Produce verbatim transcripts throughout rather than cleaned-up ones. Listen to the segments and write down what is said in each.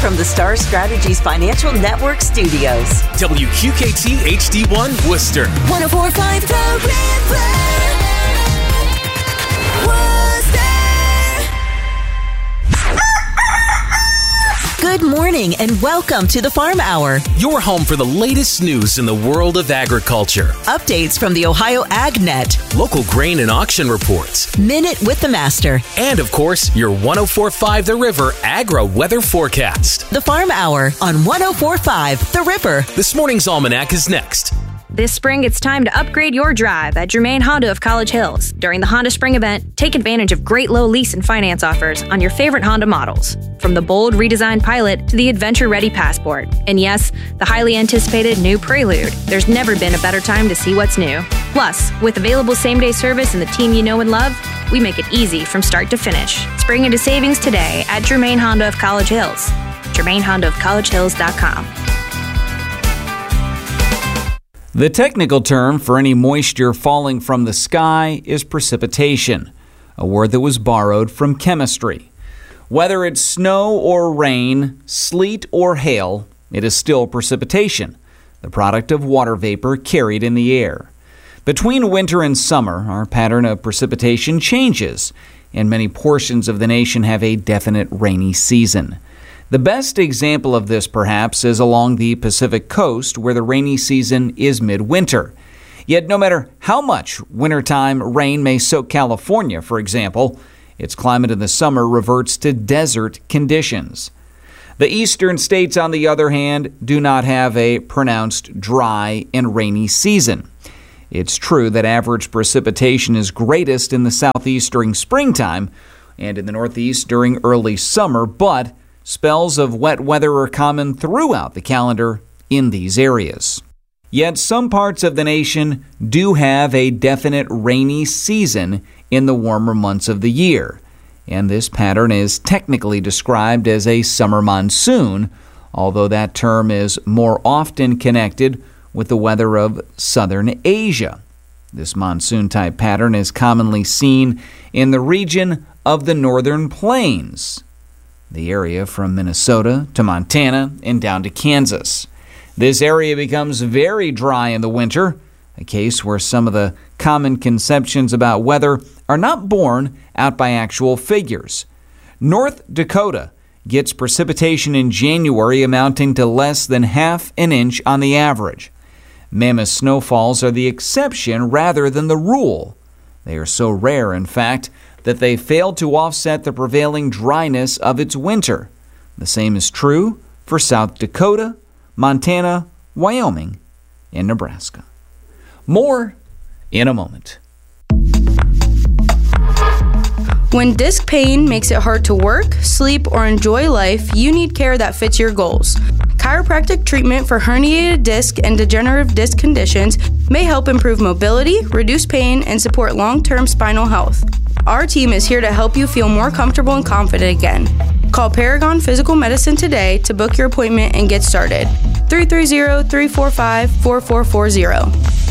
from the Star Strategies Financial Network studios. W Q K T H D one Worcester. one oh four point five The River. Good morning and welcome to the Farm Hour. Your home for the latest news in the world of agriculture. Updates from the Ohio AgNet. Local grain and auction reports. Minute with the Master. And of course, your one oh four point five The River Agro Weather Forecast. The Farm Hour on one oh four point five The River. This morning's Almanac is next. This spring, it's time to upgrade your drive at Germain Honda of College Hills. During the Honda Spring event, take advantage of great low lease and finance offers on your favorite Honda models. From the bold redesigned Pilot to the adventure-ready Passport. And yes, the highly anticipated new Prelude. There's never been a better time to see what's new. Plus, with available same-day service and the team you know and love, we make it easy from start to finish. Spring into savings today at Germain Honda of College Hills. Germain Honda of College Hills dot com. The technical term for any moisture falling from the sky is precipitation, a word that was borrowed from chemistry. Whether it's snow or rain, sleet or hail, it is still precipitation, the product of water vapor carried in the air. Between winter and summer, our pattern of precipitation changes, and many portions of the nation have a definite rainy season. The best example of this, perhaps, is along the Pacific coast, where the rainy season is midwinter. Yet no matter how much wintertime rain may soak California, for example, its climate in the summer reverts to desert conditions. The eastern states, on the other hand, do not have a pronounced dry and rainy season. It's true that average precipitation is greatest in the southeast during springtime and in the northeast during early summer, but spells of wet weather are common throughout the calendar in these areas. Yet some parts of the nation do have a definite rainy season in the warmer months of the year, and this pattern is technically described as a summer monsoon, although that term is more often connected with the weather of southern Asia. This monsoon-type pattern is commonly seen in the region of the northern plains, the area from Minnesota to Montana and down to Kansas. This area becomes very dry in the winter, a case where some of the common conceptions about weather are not borne out by actual figures. North Dakota gets precipitation in January amounting to less than half an inch on the average. Mammoth snowfalls are the exception rather than the rule. They are so rare, in fact, that they failed to offset the prevailing dryness of its winter. The same is true for South Dakota, Montana, Wyoming, and Nebraska. More in a moment. When disc pain makes it hard to work, sleep, or enjoy life, you need care that fits your goals. Chiropractic treatment for herniated disc and degenerative disc conditions may help improve mobility, reduce pain, and support long-term spinal health. Our team is here to help you feel more comfortable and confident again. Call Paragon Physical Medicine today to book your appointment and get started. three three zero, three four five, four four four zero.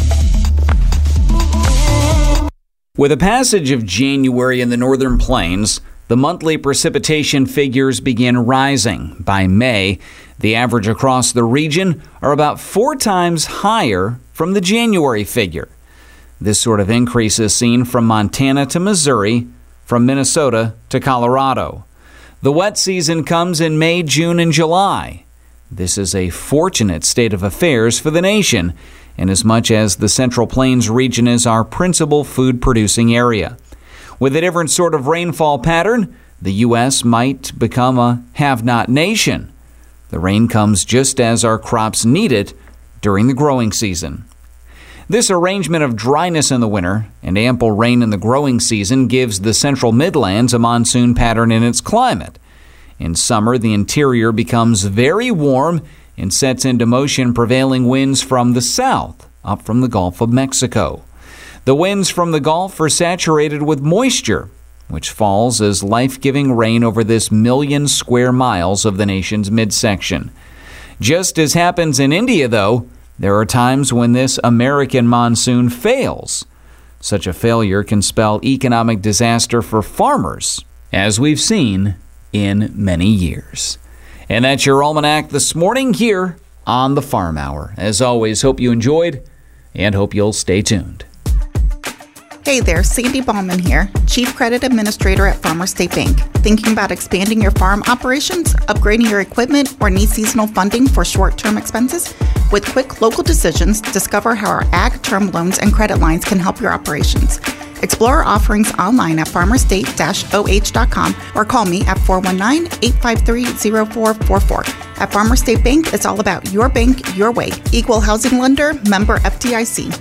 With the passage of January in the northern plains, the monthly precipitation figures begin rising. By May, the average across the region are about four times higher from the January figure. This sort of increase is seen from Montana to Missouri, from Minnesota to Colorado. The wet season comes in May, June, and July. This is a fortunate state of affairs for the nation, inasmuch as the Central Plains region is our principal food-producing area. With a different sort of rainfall pattern, the U S might become a have-not nation. The rain comes just as our crops need it during the growing season. This arrangement of dryness in the winter and ample rain in the growing season gives the central Midlands a monsoon pattern in its climate. In summer, the interior becomes very warm and sets into motion prevailing winds from the south, up from the Gulf of Mexico. The winds from the Gulf are saturated with moisture, which falls as life-giving rain over this million square miles of the nation's midsection. Just as happens in India, though, there are times when this American monsoon fails. Such a failure can spell economic disaster for farmers, as we've seen in many years. And that's your almanac this morning here on the Farm Hour. As always, hope you enjoyed and hope you'll stay tuned. Hey there, Sandy Ballman here, Chief Credit Administrator at Farmers State Bank. Thinking about expanding your farm operations, upgrading your equipment, or need seasonal funding for short-term expenses? With quick local decisions, discover how our ag term loans and credit lines can help your operations. Explore our offerings online at farmers state dash o h dot com or call me at four one nine, eight five three, zero four four four. At Farmers State Bank, it's all about your bank, your way. Equal housing lender, member F D I C.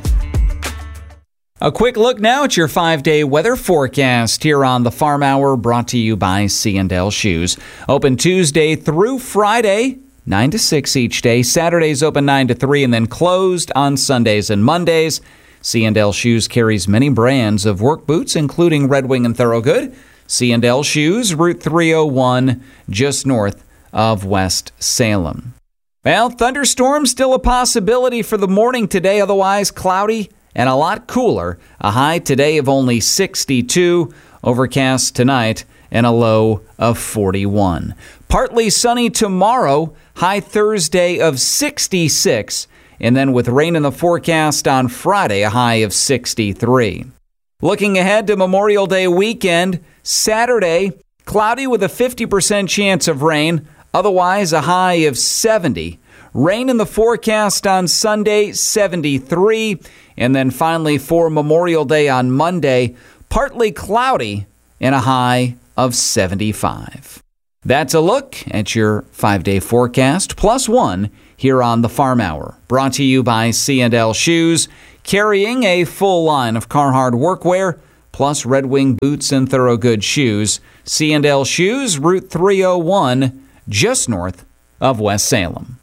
A quick look now at your five-day weather forecast here on the Farm Hour, brought to you by C and L Shoes. Open Tuesday through Friday, nine to six each day. Saturdays open nine to three and then closed on Sundays and Mondays. C and L Shoes carries many brands of work boots, including Red Wing and Thorogood. C and L Shoes, Route three oh one, just north of West Salem. Well, thunderstorms still a possibility for the morning today, otherwise cloudy and a lot cooler. A high today of only sixty-two, overcast tonight, and a low of forty-one. Partly sunny tomorrow, high Thursday of sixty-six, and then with rain in the forecast on Friday, a high of sixty-three. Looking ahead to Memorial Day weekend, Saturday, cloudy with a fifty percent chance of rain, otherwise a high of seventy. Rain in the forecast on Sunday, seventy-three. And then finally for Memorial Day on Monday, partly cloudy and a high of seventy-five. That's a look at your five-day forecast, plus one here on the Farm Hour. Brought to you by C and L Shoes, carrying a full line of Carhartt workwear, plus Red Wing boots and Thorogood shoes. C and L Shoes, Route three oh one, just north of West Salem.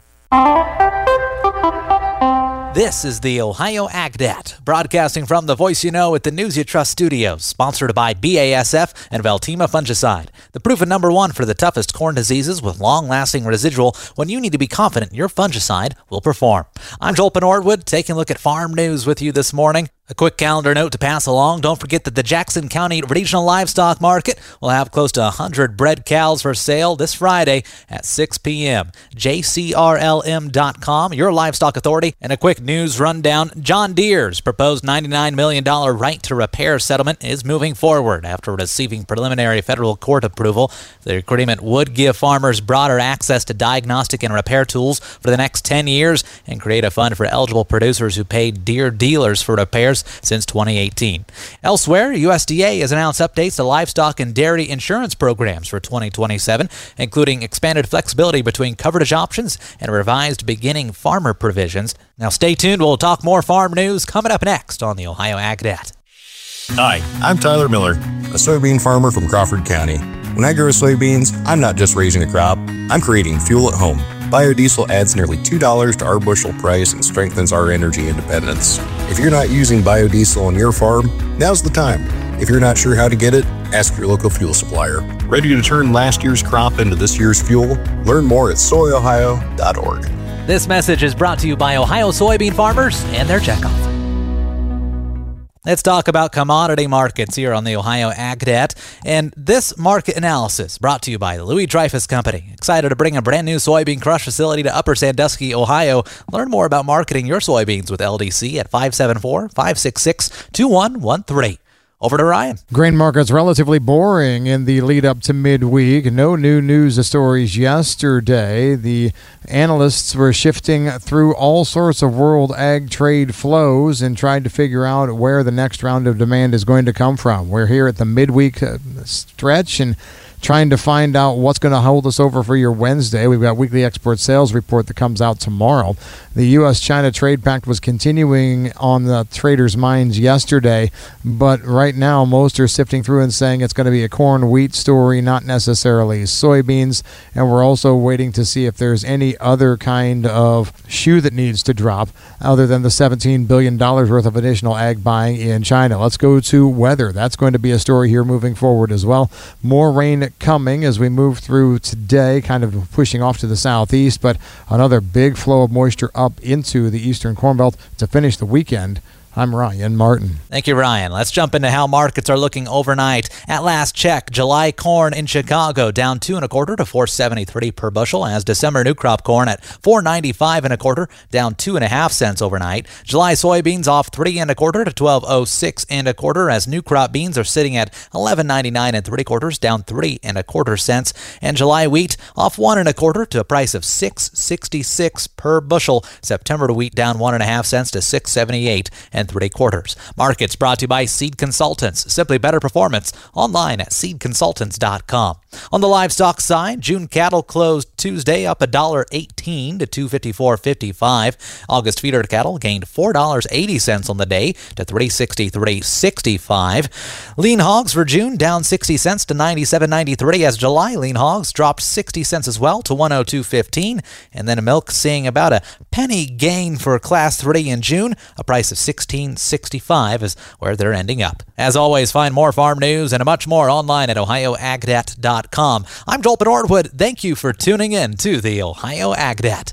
This is the Ohio AgDat, broadcasting from the Voice You Know at the News You Trust studios, sponsored by B A S F and Veltima Fungicide, the proven number one for the toughest corn diseases with long-lasting residual when you need to be confident your fungicide will perform. I'm Joel Norwood, taking a look at farm news with you this morning. A quick calendar note to pass along. Don't forget that the Jackson County Regional Livestock Market will have close to one hundred bred cows for sale this Friday at six p.m. J C R L M dot com, your livestock authority. And a quick news rundown. John Deere's proposed ninety-nine million dollars right to repair settlement is moving forward after receiving preliminary federal court approval. The agreement would give farmers broader access to diagnostic and repair tools for the next ten years and create a fund for eligible producers who paid Deere dealers for repairs since twenty eighteen. Elsewhere, U S D A has announced updates to livestock and dairy insurance programs for twenty twenty-seven, including expanded flexibility between coverage options and revised beginning farmer provisions. Now stay tuned, we'll talk more farm news coming up next on the Ohio AgDat. Hi, I'm Tyler Miller, a soybean farmer from Crawford County. When I grow soybeans, I'm not just raising a crop, I'm creating fuel at home. Biodiesel adds nearly two dollars to our bushel price and strengthens our energy independence. If you're not using biodiesel on your farm, now's the time. If you're not sure how to get it, ask your local fuel supplier. Ready to turn last year's crop into this year's fuel? Learn more at soy ohio dot org. This message is brought to you by Ohio soybean farmers and their checkoff. Let's talk about commodity markets here on the Ohio AgDat. And this market analysis brought to you by the Louis Dreyfus Company. Excited to bring a brand new soybean crush facility to Upper Sandusky, Ohio. Learn more about marketing your soybeans with L D C at five seven four, five six six, two one one three. Over to Ryan. Grain markets relatively boring in the lead up to midweek. No new news stories yesterday. The analysts were shifting through all sorts of world ag trade flows and trying to figure out where the next round of demand is going to come from. We're here at the midweek stretch and trying to find out what's going to hold us over for your Wednesday. We've got weekly export sales report that comes out tomorrow. The U S China trade pact was continuing on the traders' minds yesterday, but right now most are sifting through and saying it's going to be a corn wheat story, not necessarily soybeans, and we're also waiting to see if there's any other kind of shoe that needs to drop other than the seventeen billion dollars worth of additional ag buying in China. Let's go to weather. That's going to be a story here moving forward as well. More rain coming as we move through today, kind of pushing off to the southeast, but another big flow of moisture up into the eastern Corn Belt to finish the weekend I'm Ryan Martin. Thank you, Ryan. Let's jump into how markets are looking overnight. At last check, July corn in Chicago down two and a quarter to four seventy-three per bushel, as December new crop corn at four ninety-five and a quarter, down two and a half cents overnight. July soybeans off three and a quarter to twelve oh six and a quarter, as new crop beans are sitting at eleven ninety-nine and three quarters, down three and a quarter cents. And July wheat off one and a quarter to a price of six sixty-six per bushel. September wheat down one and a half cents to six seventy-eight and three quarters. Markets brought to you by Seed Consultants. Simply better performance. Online at seed consultants dot com. On the livestock side, June cattle closed Tuesday up one dollar eighteen to two fifty-four fifty-five. August feeder cattle gained four dollars and eighty cents on the day to three sixty-three sixty-five. Lean hogs for June down sixty cents to ninety-seven ninety-three, as July lean hogs dropped sixty cents as well to one oh two fifteen. And then milk seeing about a penny gain for class three in June, a price of sixteen sixty-five is where they're ending up. As always, find more farm news and much more online at ohio agdat dot com. I'm Joel Norwood. Thank you for tuning in to the Ohio AgDat.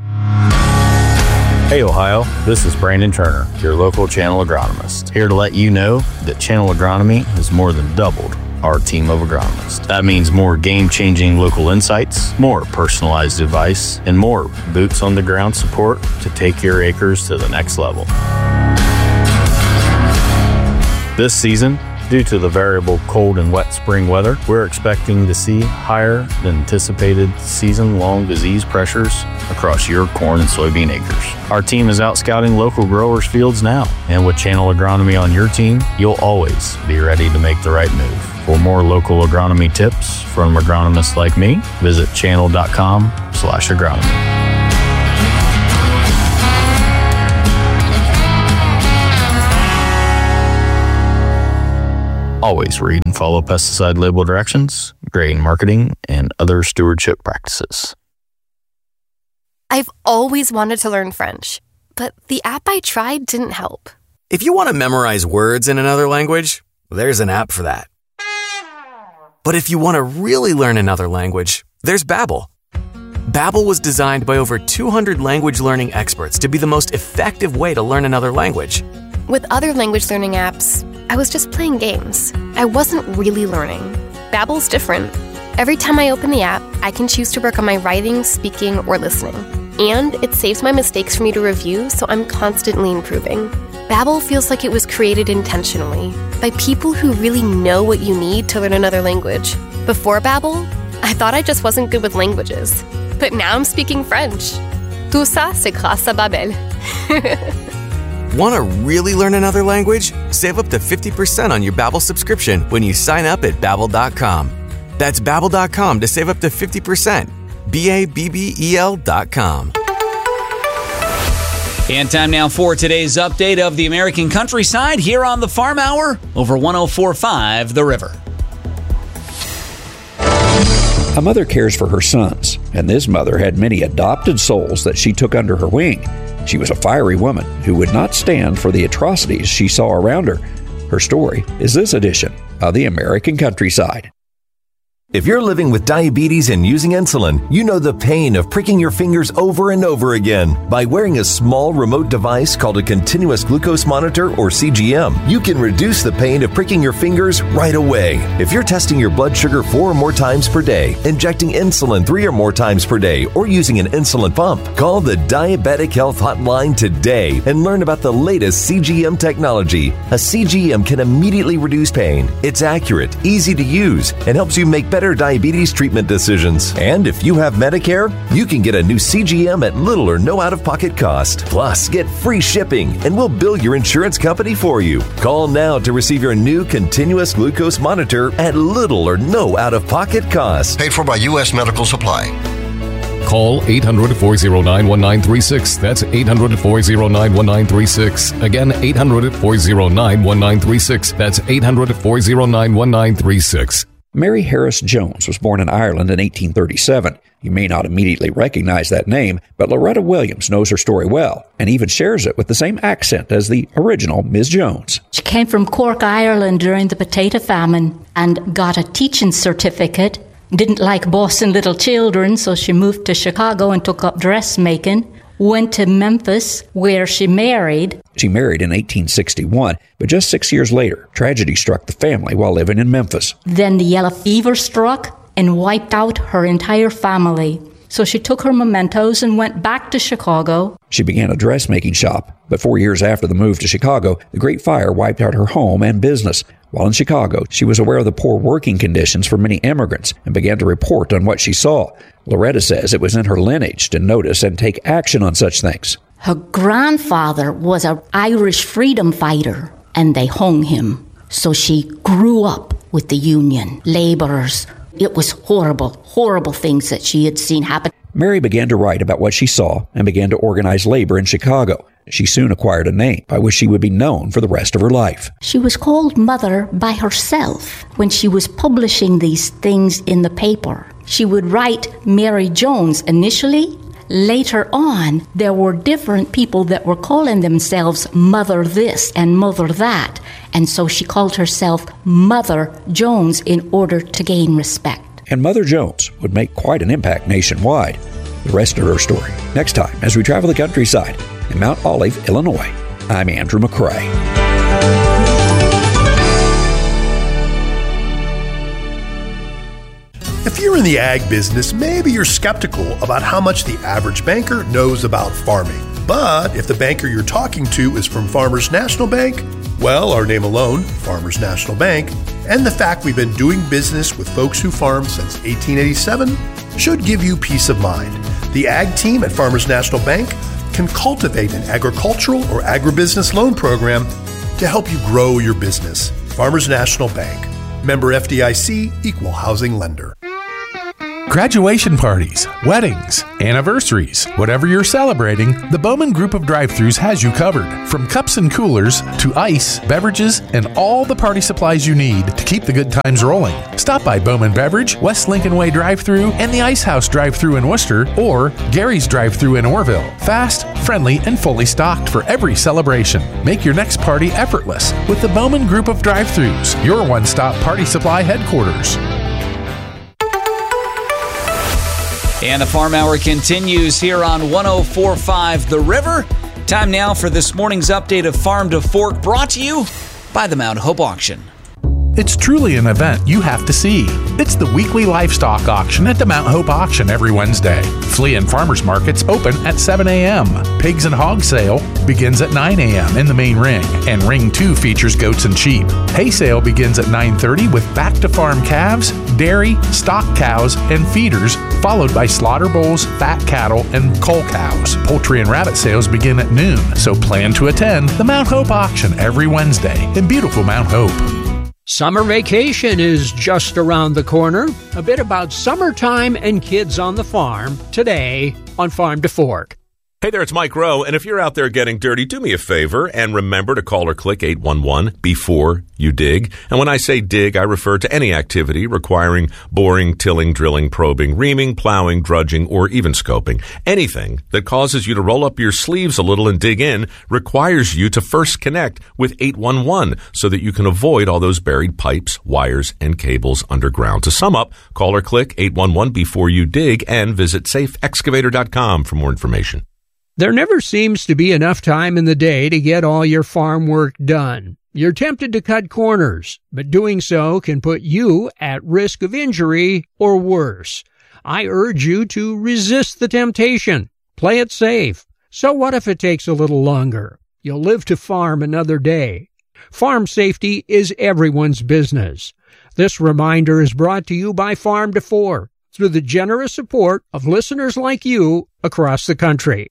Hey Ohio, this is Brandon Turner, your local Channel agronomist, here to let you know that Channel Agronomy has more than doubled our team of agronomists. That means more game-changing local insights, more personalized advice, and more boots-on-the-ground support to take your acres to the next level. This season, due to the variable cold and wet spring weather, we're expecting to see higher than anticipated season-long disease pressures across your corn and soybean acres. Our team is out scouting local growers' fields now, and with Channel Agronomy on your team, you'll always be ready to make the right move. For more local agronomy tips from agronomists like me, visit channel.com slash agronomy. Always read and follow pesticide label directions, grain marketing, and other stewardship practices. I've always wanted to learn French, but the app I tried didn't help. If you want to memorize words in another language, there's an app for that. But if you want to really learn another language, there's Babbel. Babbel was designed by over two hundred language learning experts to be the most effective way to learn another language. With other language learning apps, I was just playing games. I wasn't really learning. Babbel's different. Every time I open the app, I can choose to work on my writing, speaking, or listening. And it saves my mistakes for me to review, so I'm constantly improving. Babbel feels like it was created intentionally by people who really know what you need to learn another language. Before Babbel, I thought I just wasn't good with languages. But now I'm speaking French. Tout ça, c'est grâce à Babbel. Want to really learn another language? Save up to fifty percent on your Babbel subscription when you sign up at babbel dot com. That's babbel dot com to save up to fifty percent. B A B B E L dot com. And time now for today's update of the American countryside here on the Farm Hour over one oh four point five The River. A mother cares for her sons, and this mother had many adopted souls that she took under her wing. She was a fiery woman who would not stand for the atrocities she saw around her. Her story is this edition of the American Countryside. If you're living with diabetes and using insulin, you know the pain of pricking your fingers over and over again. By wearing a small remote device called a continuous glucose monitor, or C G M, you can reduce the pain of pricking your fingers right away. If you're testing your blood sugar four or more times per day, injecting insulin three or more times per day, or using an insulin pump, call the Diabetic Health Hotline today and learn about the latest C G M technology. A C G M can immediately reduce pain. It's accurate, easy to use, and helps you make better diabetes treatment decisions. And if you have Medicare, you can get a new C G M at little or no out-of-pocket cost. Plus, get free shipping, and we'll bill your insurance company for you. Call now to receive your new continuous glucose monitor at little or no out-of-pocket cost. Paid for by U S Medical Supply. Call eight hundred, four oh nine, one nine three six. That's eight hundred, four oh nine, one nine three six. Again, eight hundred, four oh nine, one nine three six. That's eight hundred, four oh nine, one nine three six. Mary Harris Jones was born in Ireland in eighteen thirty-seven. You may not immediately recognize that name, but Loretta Williams knows her story well and even shares it with the same accent as the original Miz Jones. She came from Cork, Ireland during the potato famine and got a teaching certificate. Didn't like bossing little children, so she moved to Chicago and took up dressmaking. went to Memphis, where she married. She married in eighteen sixty-one, but just six years later, tragedy struck the family while living in Memphis. Then the yellow fever struck and wiped out her entire family. So she took her mementos and went back to Chicago. She began a dressmaking shop, but four years after the move to Chicago, the Great Fire wiped out her home and business. While in Chicago, she was aware of the poor working conditions for many immigrants and began to report on what she saw. Loretta says it was in her lineage to notice and take action on such things. Her grandfather was an Irish freedom fighter, and they hung him. So she grew up with the Union, laborers. It was horrible, horrible things that she had seen happen. Mary began to write about what she saw and began to organize labor in Chicago. She soon acquired a name by which she would be known for the rest of her life. She was called Mother by herself when she was publishing these things in the paper. She would write Mary Jones initially. Later on, there were different people that were calling themselves Mother this and Mother that. And so she called herself Mother Jones in order to gain respect. And Mother Jones would make quite an impact nationwide. The rest of her story next time as we travel the countryside in Mount Olive, Illinois. I'm Andrew McCrae. If you're in the ag business, maybe you're skeptical about how much the average banker knows about farming. But if the banker you're talking to is from Farmers National Bank, well, our name alone, Farmers National Bank, and the fact we've been doing business with folks who farm since eighteen eighty-seven should give you peace of mind. The ag team at Farmers National Bank can cultivate an agricultural or agribusiness loan program to help you grow your business. Farmers National Bank. Member F D I C, Equal Housing Lender. Graduation parties, weddings, anniversaries, whatever you're celebrating, the Bowman Group of Drive-Thrus has you covered. From cups and coolers to ice, beverages, and all the party supplies you need to keep the good times rolling. Stop by Bowman Beverage, West Lincoln Way Drive-Thru, and the Ice House Drive-Thru in Worcester, or Gary's Drive-Thru in Orville. Fast, friendly, and fully stocked for every celebration. Make your next party effortless with the Bowman Group of Drive-Thrus, your one-stop party supply headquarters. And the Farm Hour continues here on one oh four point five The River. Time now for this morning's update of Farm to Fork, brought to you by the Mount Hope Auction. It's truly an event you have to see. It's the weekly livestock auction at the Mount Hope Auction every Wednesday. Flea and farmers markets open at seven a.m. Pigs and hog sale begins at nine a.m. in the main ring, and Ring two features goats and sheep. Hay sale begins at nine thirty with back-to-farm calves, dairy, stock cows, and feeders, followed by slaughter bulls, fat cattle, and cull cows. Poultry and rabbit sales begin at noon, so plan to attend the Mount Hope Auction every Wednesday in beautiful Mount Hope. Summer vacation is just around the corner. A bit about summertime and kids on the farm today on Farm to Fork. Hey there, it's Mike Rowe, and if you're out there getting dirty, do me a favor and remember to call or click eight one one before you dig. And when I say dig, I refer to any activity requiring boring, tilling, drilling, probing, reaming, plowing, drudging, or even scoping. Anything that causes you to roll up your sleeves a little and dig in requires you to first connect with eight one one so that you can avoid all those buried pipes, wires, and cables underground. To sum up, call or click eight one one before you dig and visit safe excavator dot com for more information. There never seems to be enough time in the day to get all your farm work done. You're tempted to cut corners, but doing so can put you at risk of injury or worse. I urge you to resist the temptation. Play it safe. So what if it takes a little longer? You'll live to farm another day. Farm safety is everyone's business. This reminder is brought to you by Farm to Fork through the generous support of listeners like you across the country.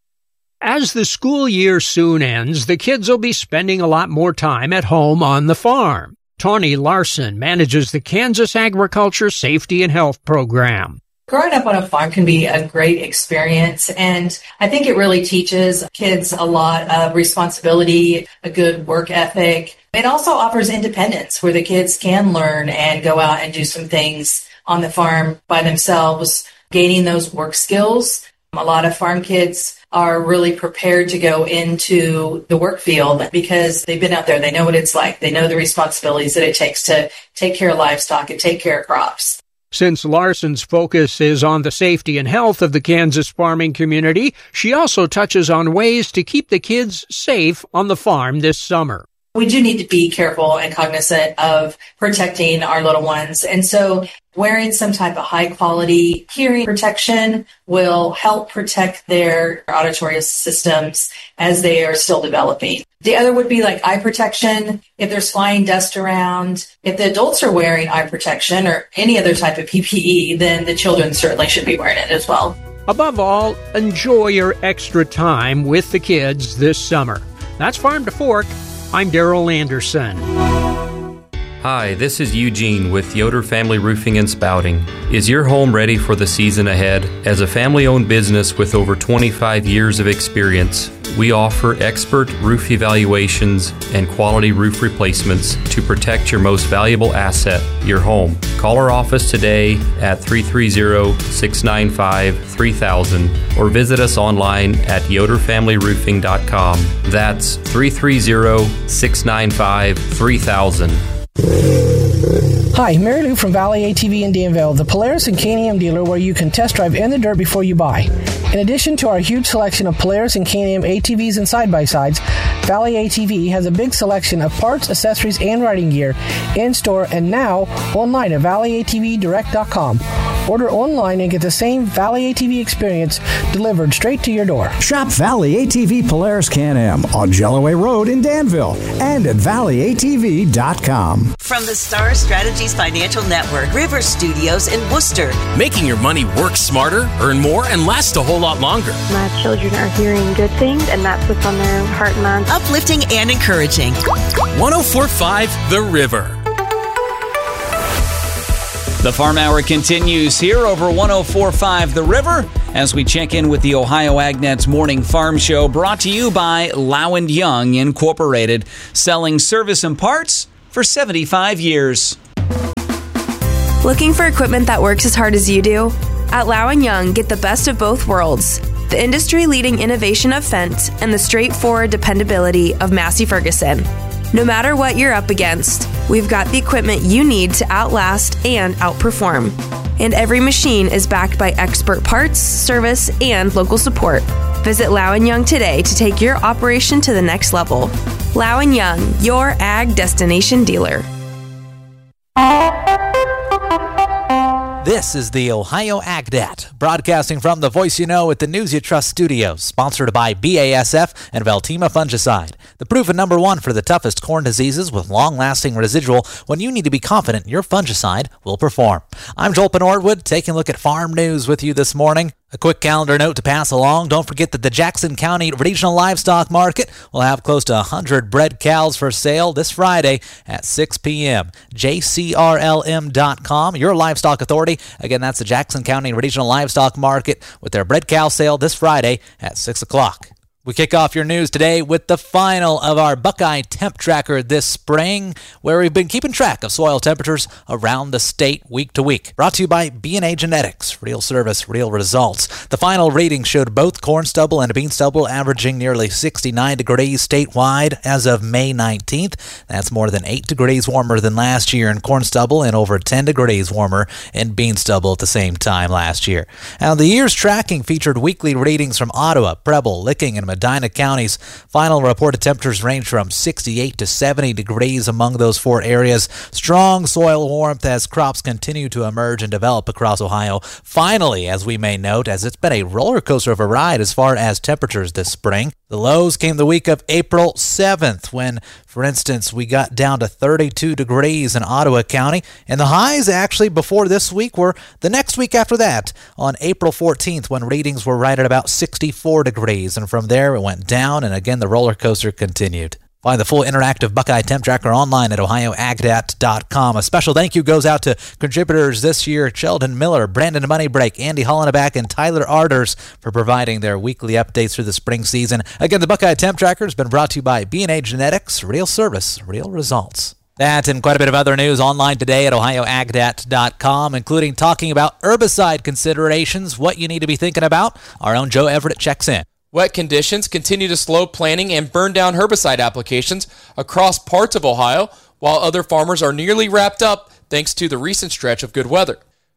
As the school year soon ends, the kids will be spending a lot more time at home on the farm. Tawny Larson manages the Kansas Agriculture Safety and Health Program. Growing up on a farm can be a great experience, and I think it really teaches kids a lot of responsibility, a good work ethic. It also offers independence where the kids can learn and go out and do some things on the farm by themselves, gaining those work skills. A lot of farm kids are really prepared to go into the work field because they've been out there. They know what it's like. They know the responsibilities that it takes to take care of livestock and take care of crops. Since Larson's focus is on the safety and health of the Kansas farming community, she also touches on ways to keep the kids safe on the farm this summer. We do need to be careful and cognizant of protecting our little ones. And so wearing some type of high quality hearing protection will help protect their auditory systems as they are still developing. The other would be like eye protection. If there's flying dust around, if the adults are wearing eye protection or any other type of P P E, then the children certainly should be wearing it as well. Above all, enjoy your extra time with the kids this summer. That's Farm to Fork. I'm Daryl Anderson. Hi, this is Eugene with Yoder Family Roofing and Spouting. Is your home ready for the season ahead? As a family-owned business with over twenty-five years of experience, we offer expert roof evaluations and quality roof replacements to protect your most valuable asset, your home. Call our office today at three three zero, six nine five, three thousand or visit us online at yoder family roofing dot com. That's three three zero, six nine five, three thousand. Hi, Mary Lou from Valley A T V in Danville, the Polaris and K and M dealer where you can test drive in the dirt before you buy. In addition to our huge selection of Polaris and K and M A T Vs and side-by-sides, Valley A T V has a big selection of parts, accessories, and riding gear in-store and now online at valley a t v direct dot com. Order online and get the same Valley A T V experience delivered straight to your door. Shop Valley A T V Polaris K and M on Jellaway Road in Danville and at valley a t v dot com. From the Star Strategies Financial Network, River Studios in Worcester. Making your money work smarter, earn more, and last a whole lot longer. My children are hearing good things, and that's what's on their heart and mind. Uplifting and encouraging. one oh four point five The River. The Farm Hour continues here over one oh four point five The River as we check in with the Ohio AgNet's Morning Farm Show, brought to you by Low and Young Incorporated, selling service and parts for seventy-five years. Looking for equipment that works as hard as you do? At Low and Young, get the best of both worlds. The industry-leading innovation of Fendt and the straightforward dependability of Massey Ferguson. No matter what you're up against, we've got the equipment you need to outlast and outperform. And every machine is backed by expert parts, service, and local support. Visit Low and Young today to take your operation to the next level. Low and Young, your ag destination dealer. This is the Ohio AgNet, broadcasting from the Voice You Know at the News You Trust studios, sponsored by B A S F and Veltima Fungicide, the proven number one for the toughest corn diseases with long-lasting residual when you need to be confident your fungicide will perform. I'm Joel Norwood, taking a look at farm news with you this morning. A quick calendar note to pass along. Don't forget that the Jackson County Regional Livestock Market will have close to one hundred bred cows for sale this Friday at six p.m. J C R L M dot com, your livestock authority. Again, that's the Jackson County Regional Livestock Market with their bred cow sale this Friday at six o'clock. We kick off your news today with the final of our Buckeye Temp Tracker this spring, where we've been keeping track of soil temperatures around the state week to week. Brought to you by B and A Genetics. Real service, real results. The final reading showed both corn stubble and bean stubble averaging nearly sixty-nine degrees statewide as of May nineteenth. That's more than eight degrees warmer than last year in corn stubble and over ten degrees warmer in bean stubble at the same time last year. Now, the year's tracking featured weekly readings from Ottawa, Preble, Licking, and Medina counties. Final reported temperatures range from sixty-eight to seventy degrees among those four areas. Strong soil warmth as crops continue to emerge and develop across Ohio. Finally, as we may note, as it's been a roller coaster of a ride as far as temperatures this spring. The lows came the week of April seventh when, for instance, we got down to thirty-two degrees in Ottawa County, and the highs actually before this week were the next week after that on April fourteenth when readings were right at about sixty-four degrees, and from there it went down, and again the roller coaster continued. Find the full interactive Buckeye Temp Tracker online at ohio agdat dot com. A special thank you goes out to contributors this year, Sheldon Miller, Brandon Moneybreak, Andy Hollenbeck, and Tyler Arders for providing their weekly updates through the spring season. Again, the Buckeye Temp Tracker has been brought to you by B and A Genetics. Real service, real results. That and quite a bit of other news online today at ohio agdat dot com, including talking about herbicide considerations, what you need to be thinking about. Our own Joe Everett checks in. Wet conditions continue to slow planting and burn down herbicide applications across parts of Ohio, while other farmers are nearly wrapped up thanks to the recent stretch of good weather.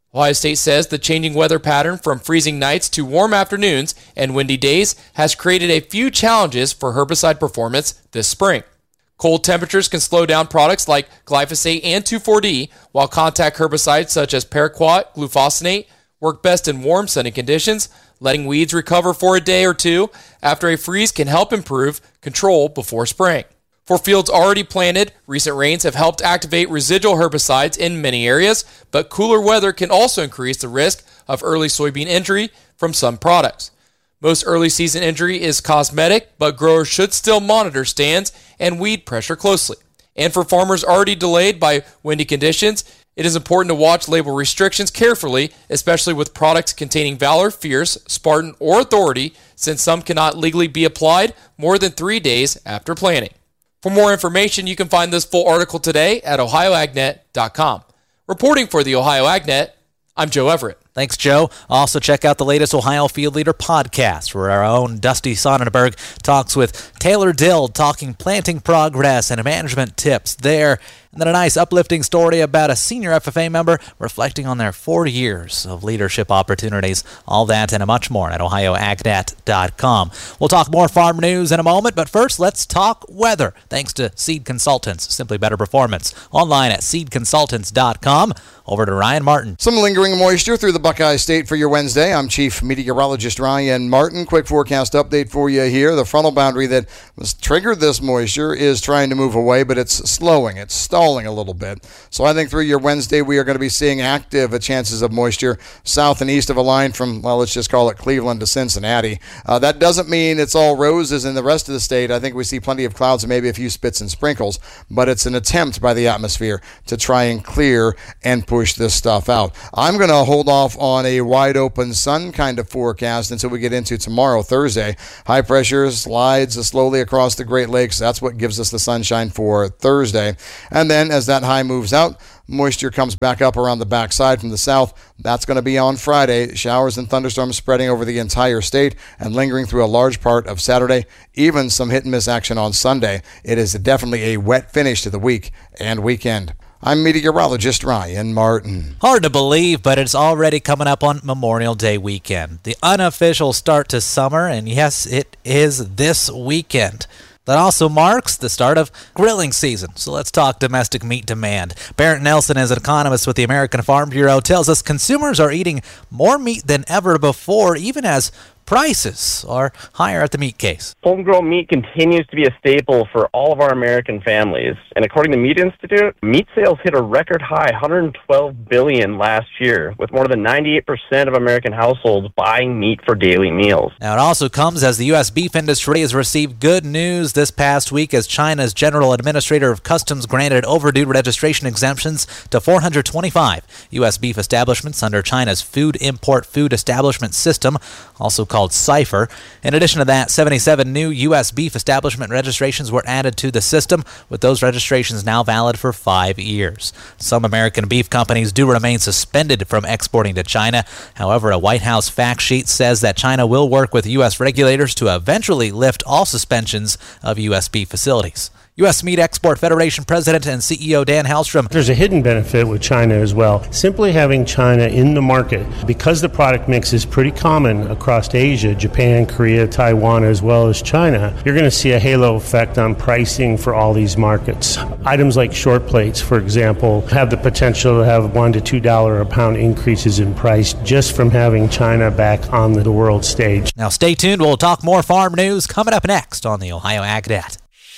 Ohio State says the changing weather pattern from freezing nights to warm afternoons and windy days has created a few challenges for herbicide performance this spring. Cold temperatures can slow down products like glyphosate and two four D, while contact herbicides such as paraquat, glufosinate work best in warm, sunny conditions. Letting weeds recover for a day or two after a freeze can help improve control before spraying. For fields already planted, recent rains have helped activate residual herbicides in many areas, but cooler weather can also increase the risk of early soybean injury from some products. Most early season injury is cosmetic, but growers should still monitor stands and weed pressure closely. And for farmers already delayed by windy conditions, it is important to watch label restrictions carefully, especially with products containing Valor, Fierce, Spartan, or Authority, since some cannot legally be applied more than three days after planting. For more information, you can find this full article today at ohio ag net dot com. Reporting for the Ohio AgNet, I'm Joe Everett. Thanks, Joe. Also, check out the latest Ohio Field Leader podcast, where our own Dusty Sonnenberg talks with Taylor Dill, talking planting progress and management tips there. And then a nice uplifting story about a senior F F A member reflecting on their four years of leadership opportunities. All that and much more at ohio ag net dot com. We'll talk more farm news in a moment, but first let's talk weather. Thanks to Seed Consultants, Simply Better Performance. Online at seed consultants dot com. Over to Ryan Martin. Some lingering moisture through the Buckeye State for your Wednesday. I'm Chief Meteorologist Ryan Martin. Quick forecast update for you here. The frontal boundary that was triggered this moisture is trying to move away, but it's slowing. It's stalling a little bit. So I think through your Wednesday, we are going to be seeing active chances of moisture south and east of a line from, well, let's just call it Cleveland to Cincinnati. Uh, that doesn't mean it's all roses in the rest of the state. I think we see plenty of clouds and maybe a few spits and sprinkles, but it's an attempt by the atmosphere to try and clear and push this stuff out. I'm going to hold off on a wide open sun kind of forecast until we get into tomorrow, Thursday. High pressure slides slowly across the Great Lakes. That's what gives us the sunshine for Thursday. And then as that high moves out, moisture comes back up around the backside from the south. That's going to be on Friday. Showers and thunderstorms spreading over the entire state and lingering through a large part of Saturday. Even some hit and miss action on Sunday. It is definitely a wet finish to the week and weekend. I'm meteorologist Ryan Martin. Hard to believe, but it's already coming up on Memorial Day weekend. The unofficial start to summer, and yes, it is this weekend. That also marks the start of grilling season. So let's talk domestic meat demand. Barrett Nelson, as an economist with the American Farm Bureau, tells us consumers are eating more meat than ever before, even as prices are higher at the meat case. Homegrown meat continues to be a staple for all of our American families. And according to Meat Institute, meat sales hit a record high, one hundred twelve billion dollars last year, with more than ninety-eight percent of American households buying meat for daily meals. Now, it also comes as the U S beef industry has received good news this past week as China's General Administrator of Customs granted overdue registration exemptions to four hundred twenty-five U S beef establishments under China's Food Import Food Establishment System, also called Cypher. In addition to that, seventy-seven new U S beef establishment registrations were added to the system, with those registrations now valid for five years. Some American beef companies do remain suspended from exporting to China. However, a White House fact sheet says that China will work with U S regulators to eventually lift all suspensions of U S beef facilities. U S Meat Export Federation President and C E O Dan Hallstrom. There's a hidden benefit with China as well. Simply having China in the market, because the product mix is pretty common across Asia, Japan, Korea, Taiwan, as well as China, you're going to see a halo effect on pricing for all these markets. Items like short plates, for example, have the potential to have one to two dollars a pound increases in price just from having China back on the world stage. Now stay tuned. We'll talk more farm news coming up next on the Ohio AgNet.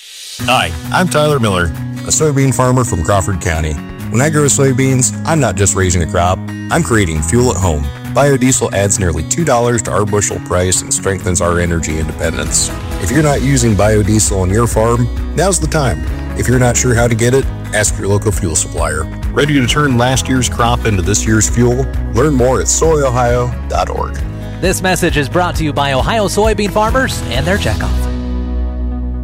Hi, I'm Tyler Miller, a soybean farmer from Crawford County. When I grow soybeans, I'm not just raising a crop, I'm creating fuel at home. Biodiesel adds nearly two dollars to our bushel price and strengthens our energy independence. If you're not using biodiesel on your farm, now's the time. If you're not sure how to get it, ask your local fuel supplier. Ready to turn last year's crop into this year's fuel? Learn more at soy ohio dot org. This message is brought to you by Ohio soybean farmers and their checkoff.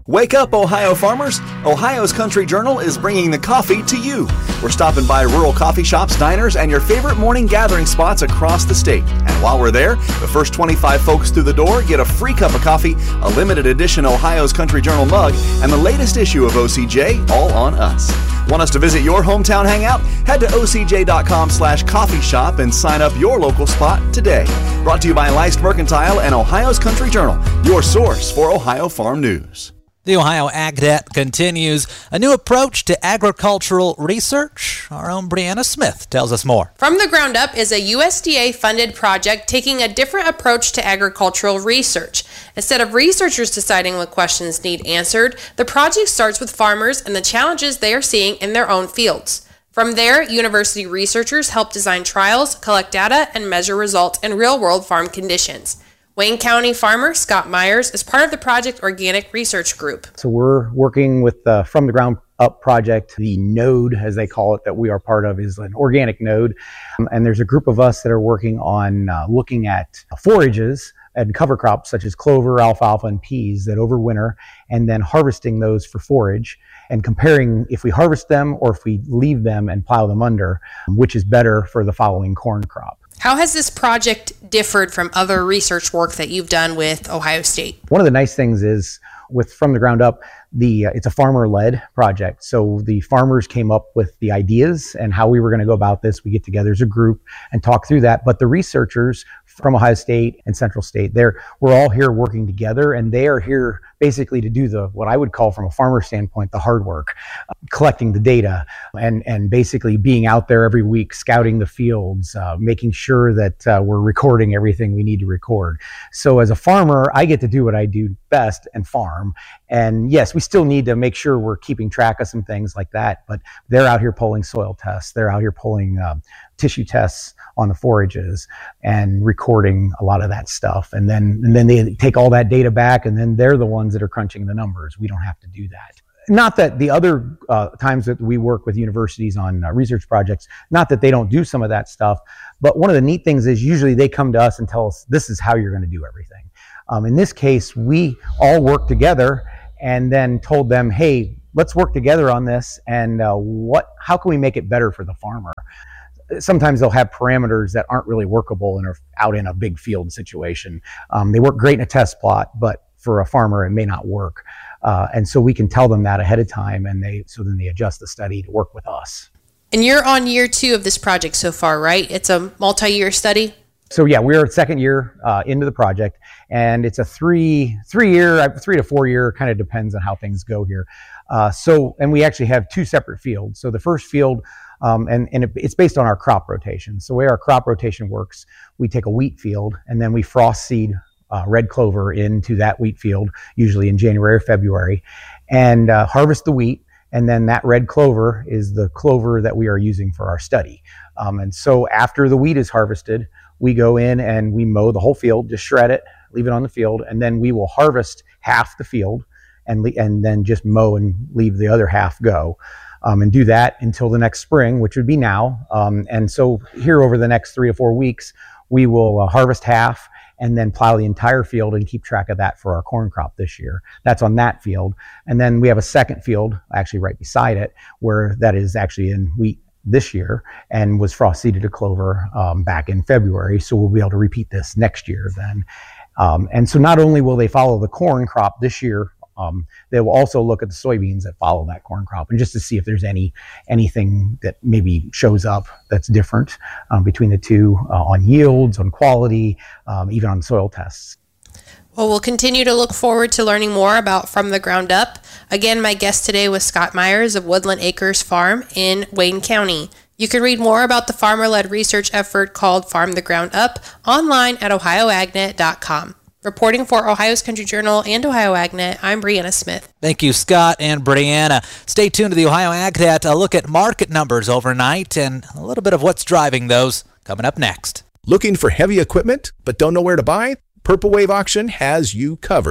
Wake up, Ohio farmers! Ohio's Country Journal is bringing the coffee to you. We're stopping by rural coffee shops, diners, and your favorite morning gathering spots across the state. And while we're there, the first twenty-five folks through the door get a free cup of coffee, a limited edition Ohio's Country Journal mug, and the latest issue of O C J, all on us. Want us to visit your hometown hangout? Head to ocj.com slash coffee shop and sign up your local spot today. Brought to you by Leist Mercantile and Ohio's Country Journal, your source for Ohio farm news. The Ohio Ag Debt continues. A new approach to agricultural research. Our own Brianna Smith tells us more. From the Ground Up is a U S D A-funded project taking a different approach to agricultural research. Instead of researchers deciding what questions need answered, the project starts with farmers and the challenges they are seeing in their own fields. From there, university researchers help design trials, collect data, and measure results in real-world farm conditions. Wayne County farmer Scott Myers is part of the Project Organic Research Group. So we're working with the From the Ground Up project. The node, as they call it, that we are part of is an organic node. Um, and there's a group of us that are working on uh, looking at forages and cover crops such as clover, alfalfa, and peas that overwinter, and then harvesting those for forage and comparing if we harvest them or if we leave them and plow them under, which is better for the following corn crop. How has this project differed from other research work that you've done with Ohio State? One of the nice things is with From the Ground Up, the uh, it's a farmer-led project. So the farmers came up with the ideas and how we were going to go about this. We get together as a group and talk through that. But the researchers from Ohio State and Central State, they're, we're all here working together, and they are here basically to do the, what I would call from a farmer standpoint, the hard work, uh, collecting the data and, and basically being out there every week, scouting the fields, uh, making sure that uh, we're recording everything we need to record. So as a farmer, I get to do what I do best and farm. And yes, we still need to make sure we're keeping track of some things like that, but they're out here pulling soil tests. They're out here pulling um, tissue tests on the forages and recording a lot of that stuff. And then, and then they take all that data back, and then they're the ones that are crunching the numbers. We don't have to do that. Not that the other uh, times that we work with universities on uh, research projects, not that they don't do some of that stuff, but one of the neat things is usually they come to us and tell us, this is how you're going to do everything. Um, in this case, we all work together and then told them, hey, let's work together on this, and uh, what? how can we make it better for the farmer? Sometimes they'll have parameters that aren't really workable and are out in a big field situation. Um, they work great in a test plot, but for a farmer, it may not work. Uh, and so we can tell them that ahead of time, and they so then they adjust the study to work with us. And you're on year two of this project so far, right? It's a multi-year study? So yeah, we're second year uh, into the project, and it's a three three year, three to four year, kind of depends on how things go here. Uh, so, and we actually have two separate fields. So the first field, um, and, and it, it's based on our crop rotation. So the way our crop rotation works, we take a wheat field and then we frost seed uh, red clover into that wheat field, usually in January or February, and uh, harvest the wheat. And then that red clover is the clover that we are using for our study. Um, and so after the wheat is harvested, we go in and we mow the whole field, just shred it, leave it on the field, and then we will harvest half the field and le- and then just mow and leave the other half go. Um, and do that until the next spring, which would be now. Um, and so here over the next three to four weeks, we will uh, harvest half and then plow the entire field and keep track of that for our corn crop this year. That's on that field. And then we have a second field, actually right beside it, where that is actually in wheat this year and was frost seeded to clover um, back in February. So we'll be able to repeat this next year then. Um, and so not only will they follow the corn crop this year, um, they will also look at the soybeans that follow that corn crop, and just to see if there's any anything that maybe shows up that's different um, between the two uh, on yields, on quality, um, even on soil tests. Well, we'll continue to look forward to learning more about From the Ground Up. Again, my guest today was Scott Myers of Woodland Acres Farm in Wayne County. You can read more about the farmer-led research effort called Farm the Ground Up online at ohio agnet dot com. Reporting for Ohio's Country Journal and Ohio AgNet, I'm Brianna Smith. Thank you, Scott and Brianna. Stay tuned to the Ohio AgNet. A look at market numbers overnight and a little bit of what's driving those coming up next. Looking for heavy equipment but don't know where to buy? Purple Wave Auction has you covered.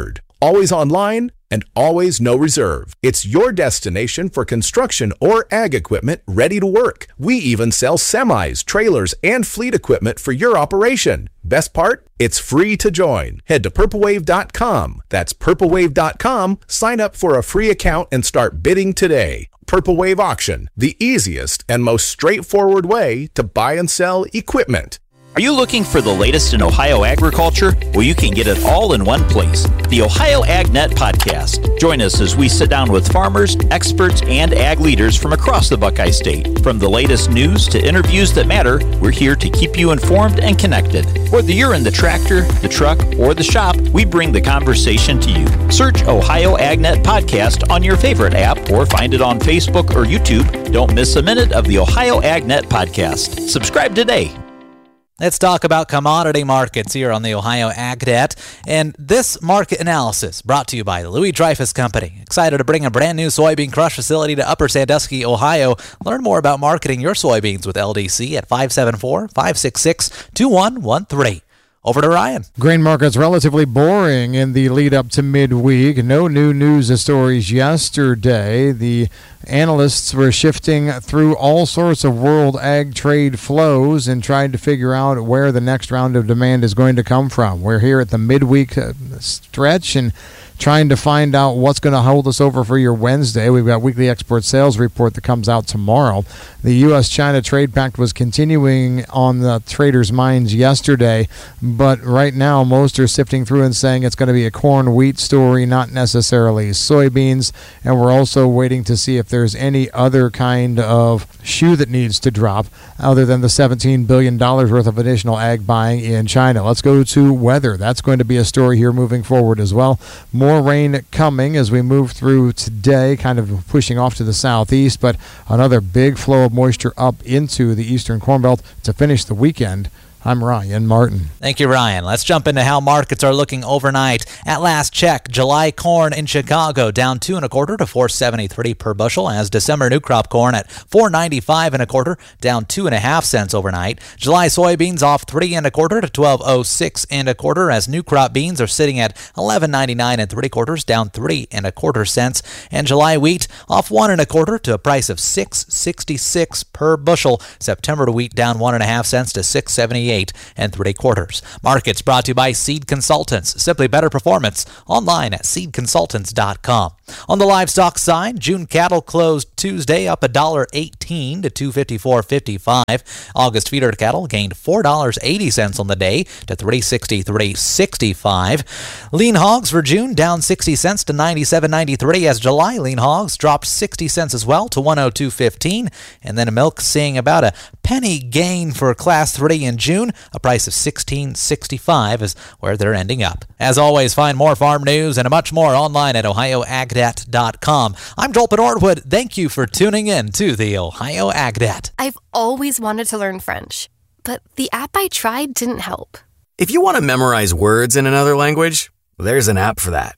always online, and always no reserve. It's your destination for construction or ag equipment ready to work. We even sell semis, trailers, and fleet equipment for your operation. Best part? It's free to join. Head to purple wave dot com. That's purple wave dot com. Sign up for a free account and start bidding today. Purple Wave Auction, the easiest and most straightforward way to buy and sell equipment. Are you looking for the latest in Ohio agriculture? Well, you can get it all in one place. The Ohio AgNet Podcast. Join us as we sit down with farmers, experts, and ag leaders from across the Buckeye State. From the latest news to interviews that matter, we're here to keep you informed and connected. Whether you're in the tractor, the truck, or the shop, we bring the conversation to you. Search Ohio AgNet Podcast on your favorite app or find it on Facebook or YouTube. Don't miss a minute of the Ohio AgNet Podcast. Subscribe today. Let's talk about commodity markets here on the Ohio AgNet. And this market analysis brought to you by the Louis Dreyfus Company. Excited to bring a brand new soybean crush facility to Upper Sandusky, Ohio. Learn more about marketing your soybeans with L D C at five seven four, five six six, two one one three. Over to Ryan. Grain markets relatively boring in the lead up to midweek. No new news stories yesterday. The analysts were shifting through all sorts of world ag trade flows and trying to figure out where the next round of demand is going to come from. We're here at the midweek stretch and trying to find out what's going to hold us over for your Wednesday. We've got weekly export sales report that comes out tomorrow. The U S China trade pact was continuing on the traders' minds yesterday, but right now most are sifting through and saying it's going to be a corn wheat story, not necessarily soybeans, and we're also waiting to see if there's any other kind of shoe that needs to drop other than the seventeen billion dollars worth of additional ag buying in China. Let's go to weather. That's going to be a story here moving forward as well. More rain coming as we move through today, kind of pushing off to the southeast, but another big flow of moisture up into the eastern Corn Belt to finish the weekend. I'm Ryan Martin. Thank you, Ryan. Let's jump into how markets are looking overnight. At last check, July corn in Chicago down two and a quarter to four seventy-three per bushel, as December new crop corn at four ninety-five and a quarter, down two and a half cents overnight. July soybeans off three and a quarter to twelve oh six and a quarter, as new crop beans are sitting at eleven ninety-nine and three quarters, down three and a quarter cents. And July wheat off one and a quarter to a price of six sixty-six per bushel. September wheat down one and a half cents to six seventy-eight and three quarters. Markets brought to you by Seed Consultants. Simply better performance. Online at seed consultants dot com. On the livestock side, June cattle closed Tuesday up one dollar eighteen to two fifty-four fifty-five. August feeder cattle gained four dollars and eighty cents on the day to three sixty-three sixty-five. Lean hogs for June down sixty cents to ninety-seven ninety-three, as July lean hogs dropped sixty cents as well to one oh two fifteen. And then milk seeing about a penny gain for class three in June. A price of sixteen sixty-five is where they're ending up. As always, find more farm news and much more online at ohio agnet dot com. I'm Joel Norwood. Thank you for tuning in to the Ohio AgNet. I've always wanted to learn French, but the app I tried didn't help. If you want to memorize words in another language, there's an app for that.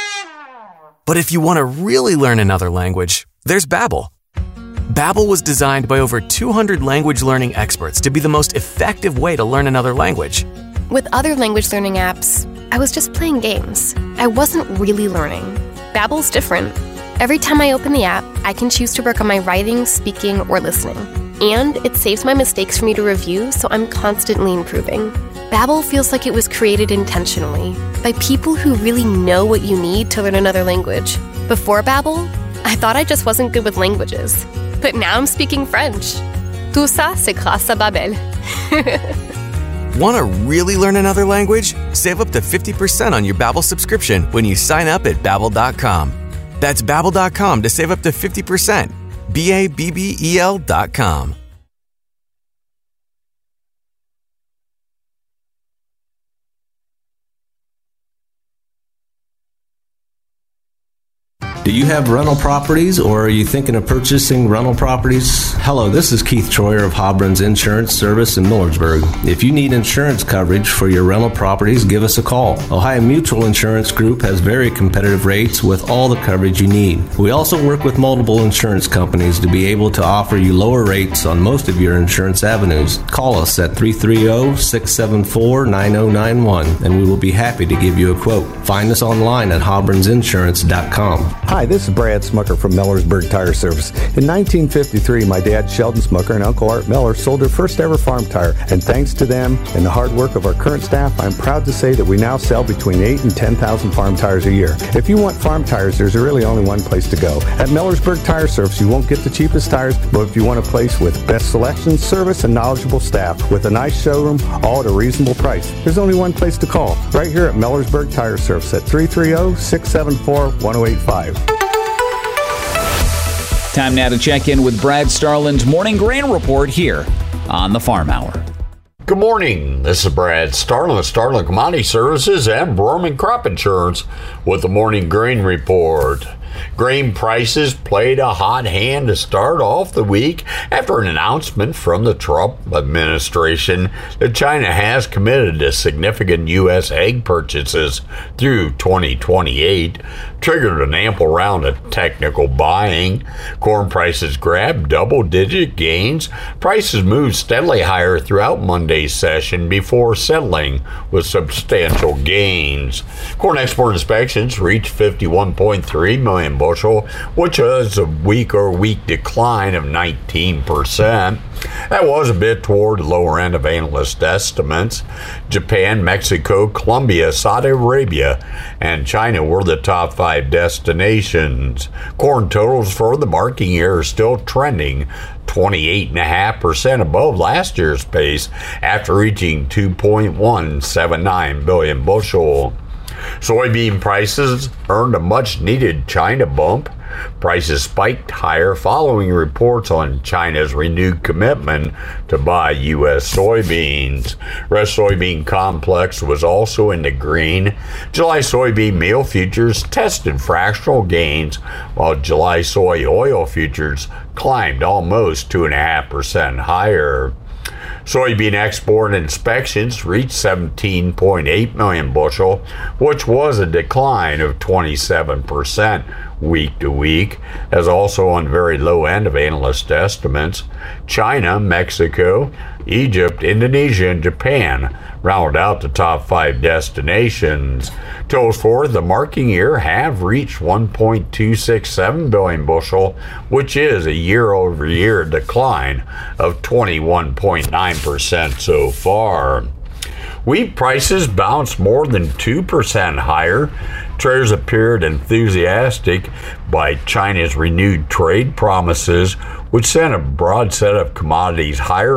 But if you want to really learn another language, there's Babbel. Babbel was designed by over two hundred language learning experts to be the most effective way to learn another language. With other language learning apps, I was just playing games. I wasn't really learning. Babbel's different. Every time I open the app, I can choose to work on my writing, speaking, or listening. And it saves my mistakes for me to review, so I'm constantly improving. Babbel feels like it was created intentionally by people who really know what you need to learn another language. Before Babbel, I thought I just wasn't good with languages. But now I'm speaking French. Tout ça, c'est grâce à Babbel. Want to really learn another language? Save up to fifty percent on your Babbel subscription when you sign up at babbel dot com. That's babbel dot com to save up to fifty percent. B A B B E L dot com. Do you have rental properties, or are you thinking of purchasing rental properties? Hello, this is Keith Troyer of Hobron's Insurance Service in Millersburg. If you need insurance coverage for your rental properties, give us a call. Ohio Mutual Insurance Group has very competitive rates with all the coverage you need. We also work with multiple insurance companies to be able to offer you lower rates on most of your insurance avenues. Call us at three three zero, six seven four, nine zero nine one and we will be happy to give you a quote. Find us online at hobrons insurance dot com. Hi, this is Brad Smucker from Millersburg Tire Service. In nineteen fifty-three, my dad Sheldon Smucker and Uncle Art Miller sold their first ever farm tire, and thanks to them and the hard work of our current staff, I'm proud to say that we now sell between eight and ten thousand farm tires a year. If you want farm tires, there's really only one place to go. At Millersburg Tire Service, you won't get the cheapest tires, but if you want a place with best selection, service, and knowledgeable staff with a nice showroom, all at a reasonable price, there's only one place to call, right here at Millersburg Tire Service at three three zero, six seven four, one zero eight five. Time now to check in with Brad Starland's Morning Grain Report here on the Farm Hour. Good morning. This is Brad Starland of Starland Commodity Services and Borman Crop Insurance with the Morning Grain Report. Grain prices played a hot hand to start off the week after an announcement from the Trump administration that China has committed to significant U S egg purchases through twenty twenty-eight, triggered an ample round of technical buying. Corn prices grabbed double-digit gains. Prices moved steadily higher throughout Monday's session before settling with substantial gains. Corn export inspections reached fifty-one point three million bushel, which was a week-over-week decline of nineteen percent. That was a bit toward the lower end of analyst estimates. Japan, Mexico, Colombia, Saudi Arabia, and China were the top five destinations. Corn totals for the marking year are still trending twenty-eight point five percent above last year's pace after reaching two point one seven nine billion bushel. Soybean prices earned a much-needed China bump. Prices spiked higher following reports on China's renewed commitment to buy U S soybeans. Rest soybean complex was also in the green. July soybean meal futures tested fractional gains, while July soy oil futures climbed almost two point five percent higher. Soybean export inspections reached seventeen point eight million bushel, which was a decline of twenty-seven percent week to week, as also on the very low end of analyst estimates. China, Mexico, Egypt, Indonesia, and Japan round out the top five destinations. Totals for the marking year have reached one point two six seven billion bushel, which is a year-over-year decline of twenty-one point nine percent so far. Wheat prices bounced more than two percent higher. Traders appeared enthusiastic by China's renewed trade promises, which sent a broad set of commodities higher